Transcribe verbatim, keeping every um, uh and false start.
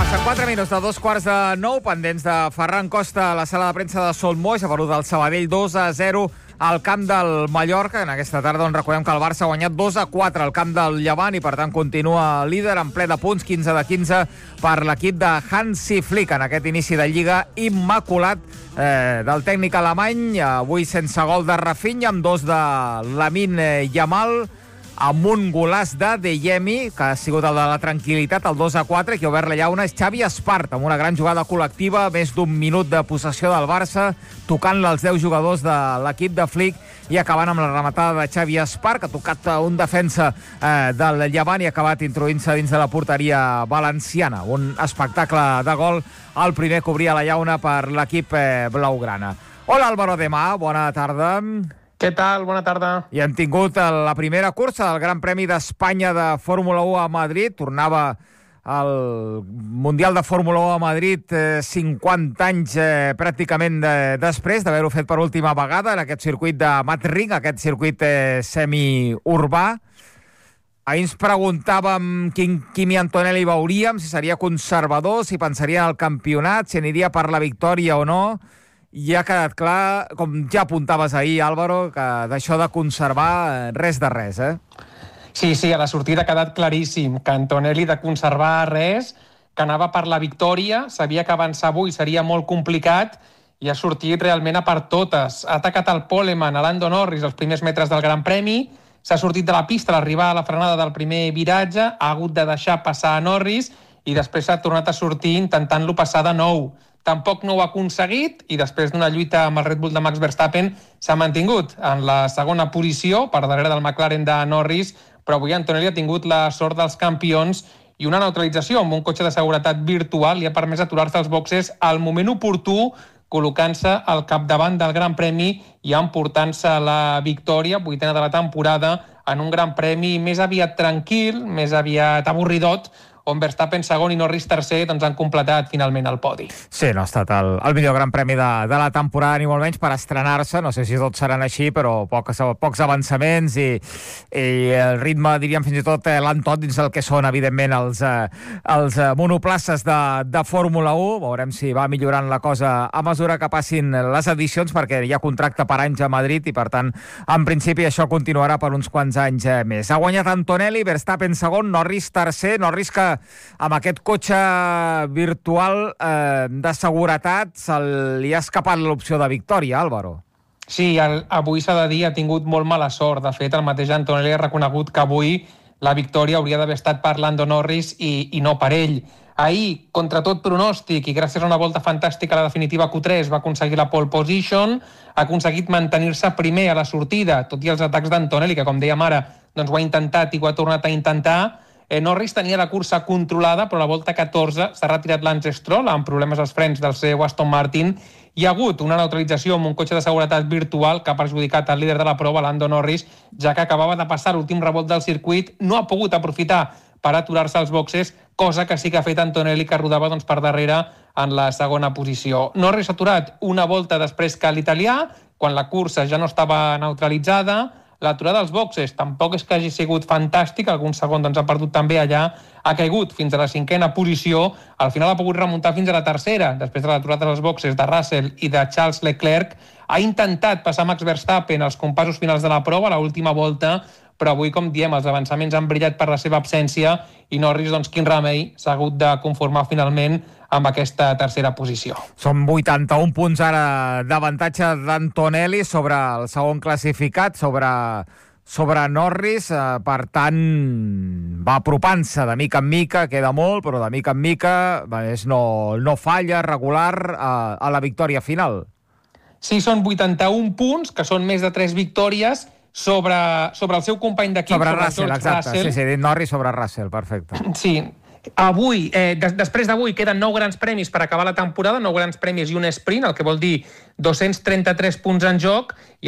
Passen quatre minuts de dos quarts de nou, pendents de Ferran Costa a la sala de premsa de Solmoix, a valor del Sabadell dos a zero al camp del Mallorca. En aquesta tarda on recordem que el Barça ha guanyat dos a quatre al camp del Llevant i per tant continua líder en ple de punts, quinze de quinze per l'equip de Hansi Flick en aquest inici de Lliga immaculat eh, del tècnic alemany, avui sense gol de Rafinha, amb dos de Lamine Yamal, amb un golaç de Deyemi, que ha sigut el de la tranquil·litat, el dos a quatre, qui ha obert la llauna és Xavi Espart, amb una gran jugada col·lectiva, més d'un minut de possessió del Barça, tocant-la als deu jugadors de l'equip de Flick i acabant amb la rematada de Xavi Espart, que ha tocat un defensa eh, del Llevant i ha acabat introduint-se dins de la porteria valenciana. Un espectacle de gol, el primer que obria la llauna per l'equip eh, blaugrana. Hola, Álvaro Demà, bona tarda. Què tal? Bona tarda. I hem tingut la primera cursa del Gran Premi d'Espanya de Fórmula u a Madrid. Tornava el Mundial de Fórmula u a Madrid eh, cinquanta anys eh, pràcticament de, després d'haver-ho fet per última vegada en aquest circuit de Mat-Ring, aquest circuit eh, semiurbà. Ahir ens preguntàvem quin Kimi Antonelli veuríem, si seria conservador, si pensaria en el campionat, si aniria per la victòria o no. I ha quedat clar, com ja apuntaves ahir, Álvaro, que d'això de conservar res de res, eh? Sí, sí, a la sortida ha quedat claríssim que Antonelli de conservar res, que anava per la victòria, sabia que avançar avui seria molt complicat i ha sortit realment a per totes. Ha atacat el poleman a Lando Norris als primers metres del Gran Premi, s'ha sortit de la pista a l'arribar a la frenada del primer viratge, ha hagut de deixar passar a Norris i després s'ha tornat a sortir intentant-lo passar de nou. Tampoc no ho ha aconseguit i després d'una lluita amb el Red Bull de Max Verstappen s'ha mantingut en la segona posició per darrere del McLaren de Norris, però avui Antonelli ha tingut la sort dels campions i una neutralització amb un cotxe de seguretat virtual li ha permès aturar-se als boxes al moment oportú, col·locant-se al capdavant del Gran Premi i emportant-se la victòria, vuitena de la temporada, en un Gran Premi més aviat tranquil, més aviat avorridot, on Verstappen segon i Norris tercer doncs han completat finalment el podi. Sí, no ha estat el, el millor Gran Premi de, de la temporada, ni molt menys per estrenar-se. No sé si tots seran així, però pocs, pocs avançaments i, i el ritme, diríem fins i tot, eh, l'han tot dins del que són, evidentment, els, eh, els eh, monoplaces de, de Fórmula u. Veurem si va millorant la cosa a mesura que passin les edicions, perquè hi ha contracte per anys a Madrid i, per tant, en principi això continuarà per uns quants anys eh, més. Ha guanyat Antonelli, Verstappen segon, Norris tercer, Norris que amb aquest cotxe virtual eh, de seguretat se li ha escapat l'opció de victòria, Álvaro. Sí, el, avui s'ha de dir, ha tingut molt mala sort. De fet, el mateix Antonelli ha reconegut que avui la victòria hauria d'haver estat per Lando Norris i, i no per ell. Ahir, contra tot pronòstic i gràcies a una volta fantàstica a la definitiva Q tres, va aconseguir la pole position, ha aconseguit mantenir-se primer a la sortida, tot i els atacs d'Antonelli, que com dèiem ara, doncs ho ha intentat i ho ha tornat a intentar. Eh, Norris tenia la cursa controlada, però a la volta catorze s'ha retirat Lance Stroll amb problemes als frens del seu Aston Martin. Hi ha hagut una neutralització amb un cotxe de seguretat virtual que ha perjudicat el líder de la prova, Lando Norris, ja que acabava de passar l'últim revolt del circuit, no ha pogut aprofitar per aturar-se als boxes, cosa que sí que ha fet Antonelli, que rodava doncs, per darrere en la segona posició. Norris ha aturat una volta després que l'italià, quan la cursa ja no estava neutralitzada. L'aturada als boxes tampoc és que hagi sigut fantàstic, algun segon doncs, ha perdut també allà, ha caigut fins a la cinquena posició, al final ha pogut remuntar fins a la tercera, després de l'aturada als boxes de Russell i de Charles Leclerc. Ha intentat passar Max Verstappen als compassos finals de la prova, a l'última volta, però avui, com diem, els avançaments han brillat per la seva absència i Norris, doncs, quin remei, s'ha hagut de conformar finalment amb aquesta tercera posició. Són vuitanta-un punts ara d'avantatge d'Antonelli sobre el segon classificat, sobre, sobre Norris. Eh, per tant, va apropant-se de mica en mica, queda molt, però de mica en mica és no, no falla, regular, a, a la victòria final. Sí, són vuitanta-un punts, que són més de tres victòries, sobre, sobre el seu company d'equip, sobre, sobre Russell, exacte. Russell. Sí, sí, dit Norris sobre Russell, perfecte. Sí, avui, eh, des, després d'avui, queden nou grans premis per acabar la temporada, nou grans premis i un sprint, el que vol dir dos-cents trenta-tres punts en joc, i